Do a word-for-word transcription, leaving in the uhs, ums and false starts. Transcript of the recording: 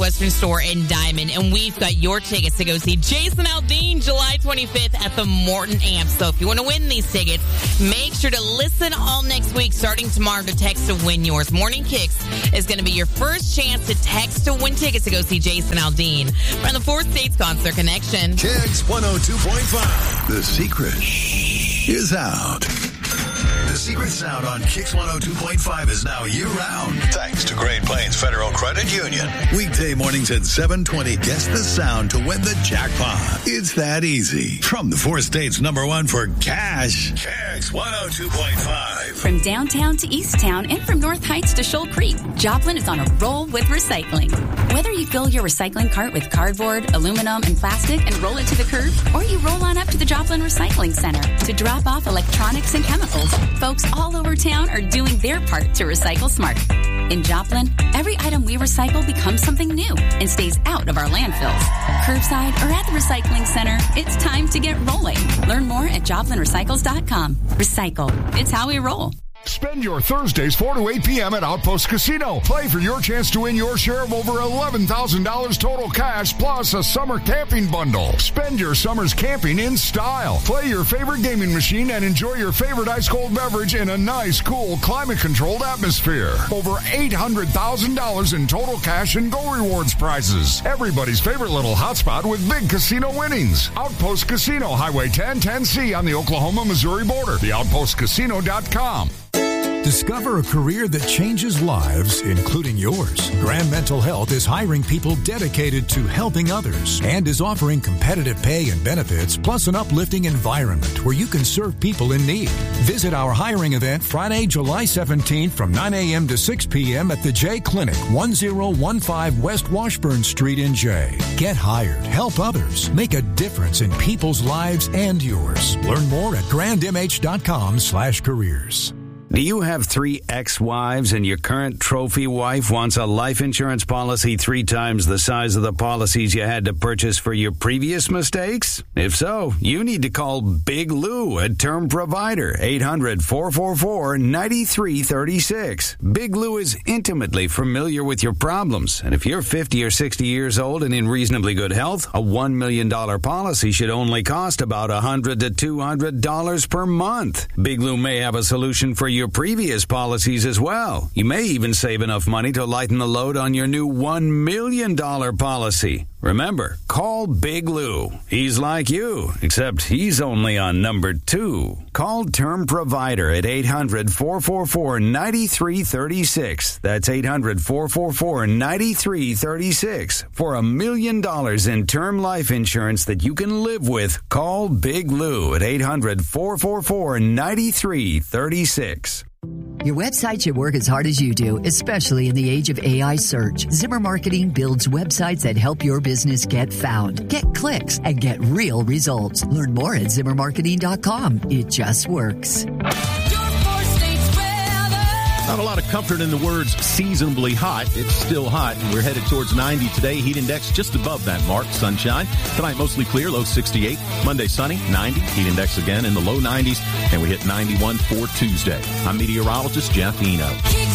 Western store in Diamond, and we've got your tickets to go see Jason Aldean July twenty-fifth at the Morton Amp. So if you want to win these tickets, make sure to listen all next week, starting tomorrow, to text to win yours. Morning Kicks is going to be your first chance to text to win tickets to go see Jason Aldean from the Four States Concert Connection. Kicks one oh two point five. The secret is out. The secret sound on Kicks one oh two point five is now year-round, thanks to Great Plains Federal Credit Union. Weekday mornings at seven twenty, guess the sound to win the jackpot. It's that easy. From the Four States number one for cash, Kicks one oh two point five. From downtown to Easttown and from North Heights to Shoal Creek, Joplin is on a roll with recycling. Whether you fill your recycling cart with cardboard, aluminum, and plastic and roll it to the curb, or you roll on up to the Joplin Recycling Center to drop off electronics and chemicals, folks all over town are doing their part to recycle smart. In Joplin, every item we recycle becomes something new and stays out of our landfills. Curbside or at the recycling center, it's time to get rolling. Learn more at joplin recycles dot com. Recycle. It's how we roll. Spend your Thursdays four to eight p.m. at Outpost Casino. Play for your chance to win your share of over eleven thousand dollars total cash plus a summer camping bundle. Spend your summers camping in style. Play your favorite gaming machine and enjoy your favorite ice-cold beverage in a nice, cool, climate-controlled atmosphere. Over eight hundred thousand dollars in total cash and Go Rewards prizes. Everybody's favorite little hotspot with big casino winnings. Outpost Casino, Highway ten ten C on the Oklahoma-Missouri border. the outpost casino dot com. Discover a career that changes lives, including yours. Grand Mental Health is hiring people dedicated to helping others and is offering competitive pay and benefits, plus an uplifting environment where you can serve people in need. Visit our hiring event Friday, July seventeenth from nine a.m. to six p.m. at the Jay Clinic, one oh one five West Washburn Street in Jay. Get hired, help others, make a difference in people's lives and yours. Learn more at grand m h dot com slash careers. Do you have three ex-wives and your current trophy wife wants a life insurance policy three times the size of the policies you had to purchase for your previous mistakes? If so, you need to call Big Lou, a term provider, eight hundred, four four four, nine three three six. Big Lou is intimately familiar with your problems, and if you're fifty or sixty years old and in reasonably good health, a one million dollars policy should only cost about one hundred to two hundred dollars per month. Big Lou may have a solution for you your previous policies as well. You may even save enough money to lighten the load on your new one million dollars policy. Remember, call Big Lou. He's like you, except he's only on number two. Call Term Provider at eight hundred, four four four, nine three three six. That's eight hundred, four four four, nine three three six. For a million dollars in term life insurance that you can live with, call Big Lou at eight hundred, four four four, nine three three six. Your website should work as hard as you do, especially in the age of A I search. Zimmer Marketing builds websites that help your business get found, get clicks, and get real results. Learn more at zimmer marketing dot com. It just works. Not a lot of comfort in the words seasonably hot. It's still hot, and we're headed towards ninety today. Heat index just above that mark. Sunshine. Tonight mostly clear, low sixty-eight. Monday sunny, ninety. Heat index again in the low nineties, and we hit ninety-one for Tuesday. I'm meteorologist Jeff Eno.